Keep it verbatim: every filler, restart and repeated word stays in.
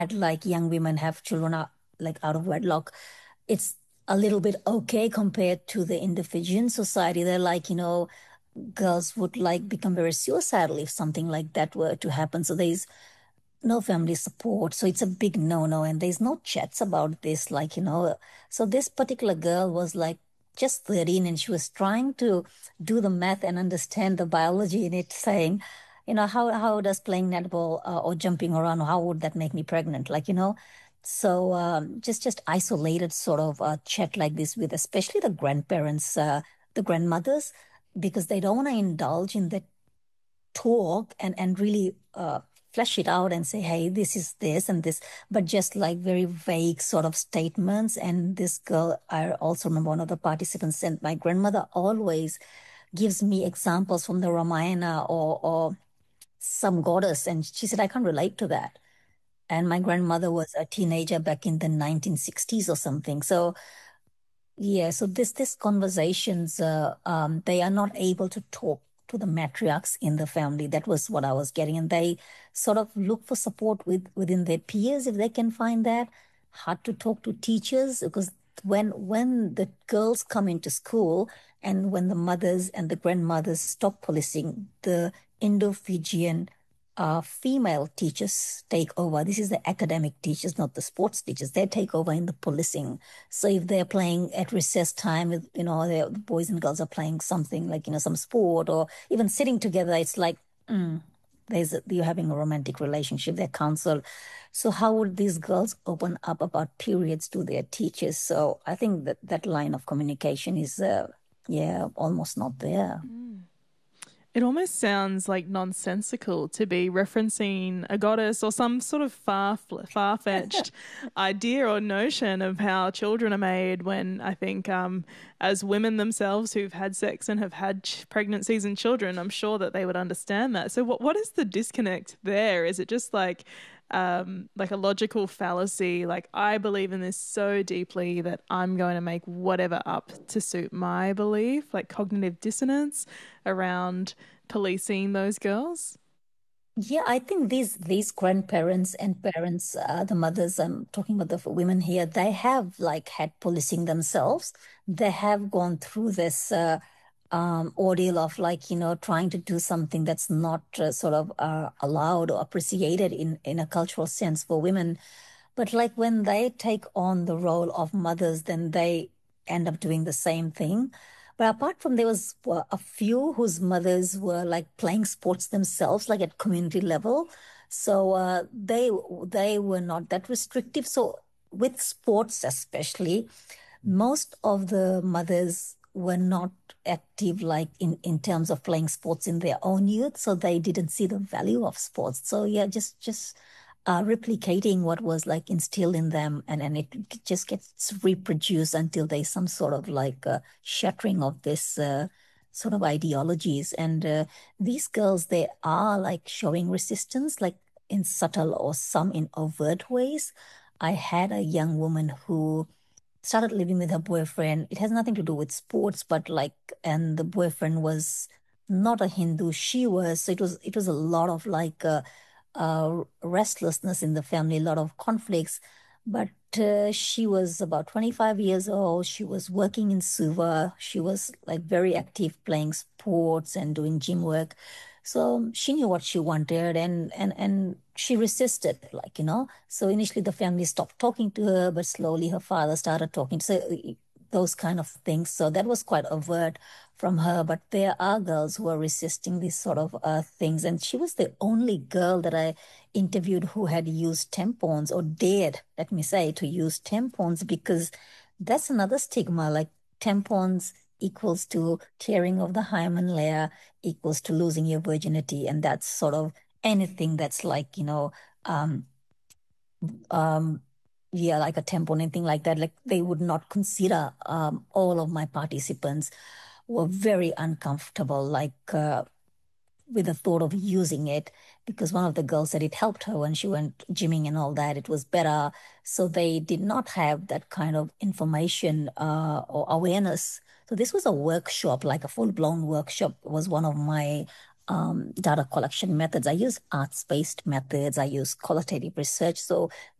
like young women have children out, like out of wedlock, it's a little bit okay compared to the Indo-Fijian society. They're like, you know, girls would like become very suicidal if something like that were to happen. So there's no family support. So it's a big no-no. And there's no chats about this, like, you know. So this particular girl was like just thirteen and she was trying to do the math and understand the biology in it, saying, you know, how how does playing netball uh, or jumping around, how would that make me pregnant? Like, you know. So um, just just isolated sort of uh, chat like this with especially the grandparents, uh, the grandmothers, because they don't want to indulge in the talk and and really uh flesh it out and say, hey, this is this and this, but just like very vague sort of statements. And this girl, I also remember one of the participants said, my grandmother always gives me examples from the Ramayana or or some goddess, and she said I can't relate to that. And my grandmother was a teenager back in the nineteen sixties or something. So yeah, so this this conversations, uh, um, they are not able to talk to the matriarchs in the family. That was what I was getting, and they sort of look for support with within their peers if they can find that. Hard to talk to teachers because when when the girls come into school and when the mothers and the grandmothers stop policing, the Indo-Fijian uh, female teachers take over. This is the academic teachers, not the sports teachers. They take over in the policing. So if they're playing at recess time, with you know, the boys and girls are playing something like you know some sport or even sitting together, it's like mm, there's a, you're having a romantic relationship. They're counseled. So how would these girls open up about periods to their teachers? So I think that that line of communication is, uh, yeah, almost not there. It almost sounds like nonsensical to be referencing a goddess or some sort of far far fetched idea or notion of how children are made. When I think, um, as women themselves who've had sex and have had ch- pregnancies and children, I'm sure that they would understand that. So, what what is the disconnect there? Is it just like um, like a logical fallacy? Like, I believe in this so deeply that I'm going to make whatever up to suit my belief, like cognitive dissonance around policing those girls? Yeah, I think these these grandparents and parents, uh, the mothers, I'm talking about the f- women here, they have like had policing themselves. They have gone through this uh, um, ordeal of like, you know, trying to do something that's not uh, sort of uh, allowed or appreciated in in a cultural sense for women. But like when they take on the role of mothers, then they end up doing the same thing. But apart from there was uh, a few whose mothers were like playing sports themselves, like at community level. So uh, they they were not that restrictive. So with sports especially, most of the mothers were not active like in in terms of playing sports in their own youth, so they didn't see the value of sports. So yeah, just just uh, replicating what was like instilled in them, and and it just gets reproduced until there's some sort of like uh, shattering of this uh, sort of ideologies. And uh, these girls, they are like showing resistance, like in subtle or some in overt ways. I had a young woman who started living with her boyfriend. It has nothing to do with sports, but like, and the boyfriend was not a Hindu. She was. So it was. It was a lot of like uh, uh, restlessness in the family, a lot of conflicts. But uh, she was about twenty-five years old. She was working in Suva. She was like very active playing sports and doing gym work. So she knew what she wanted, and and and she resisted, like, you know. So initially the family stopped talking to her, but slowly her father started talking. So uh, those kind of things. So that was quite overt from her. But there are girls who are resisting these sort of uh, things. And she was the only girl that I interviewed who had used tampons or dared, let me say, to use tampons, because that's another stigma. Like tampons equals to tearing of the hymen layer, equals to losing your virginity. And that's sort of anything that's like, you know, um, um, yeah, like a tampon, anything like that. Like they would not consider. Um, all of my participants were very uncomfortable, like uh, with the thought of using it, because one of the girls said it helped her when she went gymming and all that. It was better. So they did not have that kind of information uh, or awareness. So this was a workshop, like a full blown workshop was one of my um, data collection methods. I use arts-based methods. I use qualitative research. So